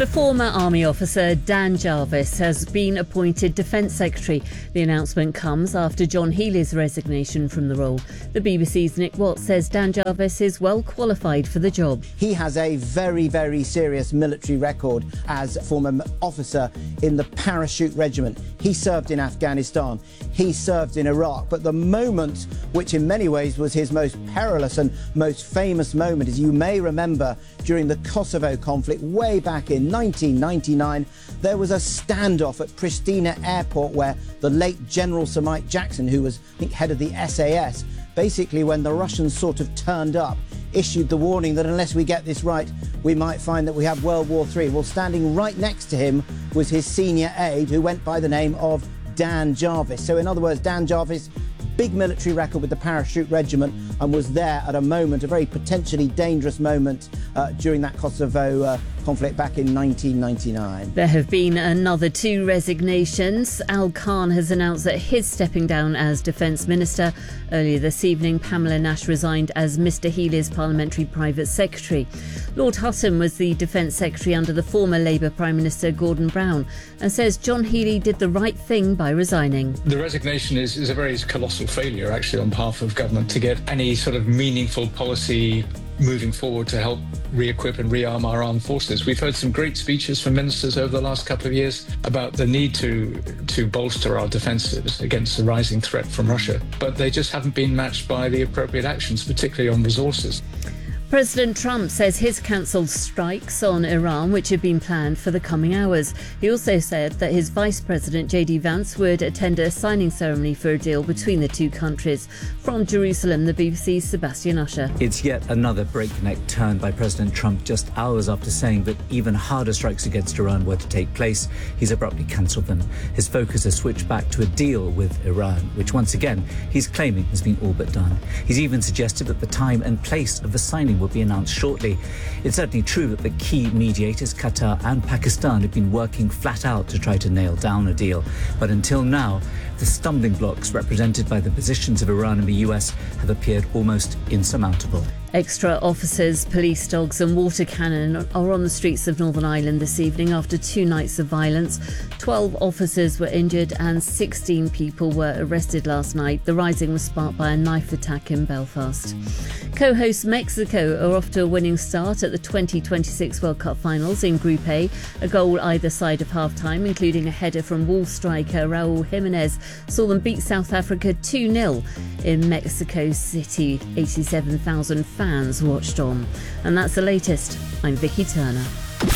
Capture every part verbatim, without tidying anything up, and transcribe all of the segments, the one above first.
The former Army officer Dan Jarvis has been appointed Defence Secretary. The announcement comes after John Healey's resignation from the role. The B B C's Nick Watts says Dan Jarvis is well qualified for the job. He has a very, very serious military record as former officer in the Parachute Regiment. He served in Afghanistan. He served in Iraq. But the moment, which in many ways was his most perilous and most famous moment, as you may remember, during the Kosovo conflict way back in nineteen ninety-nine, there was a standoff at Pristina Airport where the late General Sir Mike Jackson, who was, I think, head of the S A S, basically when the Russians sort of turned up, issued the warning that unless we get this right, we might find that we have World War Three. Well, standing right next to him was his senior aide, who went by the name of Dan Jarvis. So in other words, Dan Jarvis, big military record with the Parachute Regiment, and was there at a moment, a very potentially dangerous moment uh, during that Kosovo uh, conflict back in nineteen ninety-nine. There have been another two resignations. Al Khan has announced that he's stepping down as Defence Minister. Earlier this evening, Pamela Nash resigned as Mr Healey's Parliamentary Private Secretary. Lord Hutton was the Defence Secretary under the former Labour Prime Minister Gordon Brown and says John Healey did the right thing by resigning. The resignation is, is a very colossal failure, actually, on behalf of government to get any sort of meaningful policy moving forward to help re-equip and rearm our armed forces. We've heard some great speeches from ministers over the last couple of years about the need to to bolster our defences against the rising threat from Russia, but they just haven't been matched by the appropriate actions, particularly on resources. President Trump says he's cancelled strikes on Iran, which had been planned for the coming hours. He also said that his Vice President, J D Vance, would attend a signing ceremony for a deal between the two countries. From Jerusalem, the B B C's Sebastian Usher. It's yet another breakneck turn by President Trump just hours after saying that even harder strikes against Iran were to take place. He's abruptly cancelled them. His focus has switched back to a deal with Iran, which once again he's claiming has been all but done. He's even suggested that the time and place of the signing will be announced shortly. It's certainly true that the key mediators, Qatar and Pakistan, have been working flat out to try to nail down a deal. But until now, the stumbling blocks represented by the positions of Iran and the U S have appeared almost insurmountable. Extra officers, police dogs and water cannon are on the streets of Northern Ireland this evening after two nights of violence. Twelve officers were injured and sixteen people were arrested last night. The rising was sparked by a knife attack in Belfast. Co-hosts Mexico are off to a winning start at the twenty twenty-six World Cup finals in Group A. A goal either side of half-time, including a header from Wolves striker Raúl Jiménez, saw them beat South Africa two nil in Mexico City. eighty-seven thousand fans watched on. And that's the latest. I'm Vicky Turner.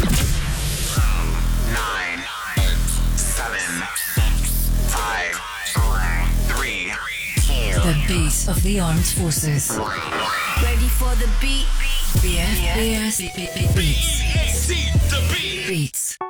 Nine, eight, seven, six, five, four, three, two. The beat of the armed forces. Ready for the beat? B F B S Beats. B E A C, the beat. Beats.